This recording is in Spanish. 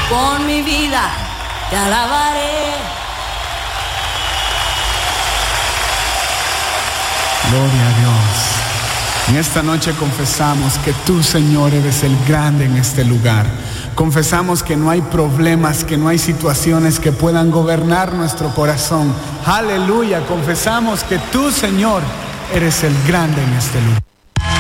Con mi vida te alabaré. Gloria a Dios. En esta noche confesamos que tú, Señor, eres el grande en este lugar. Confesamos que no hay problemas, que no hay situaciones que puedan gobernar nuestro corazón. Aleluya. Confesamos que tú, Señor, eres el grande en este lugar.